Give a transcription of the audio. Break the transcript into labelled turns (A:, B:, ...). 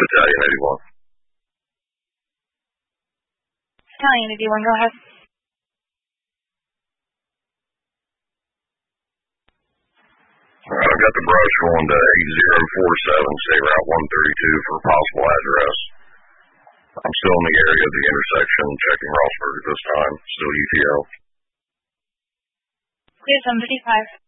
A: Battalion 81.
B: Battalion 81, go ahead.
A: I've got the brush going to 8047, State Route 132 for a possible address. I'm still in the area of the intersection, checking Rossburg at this time. Still UTL.
B: Clear 755.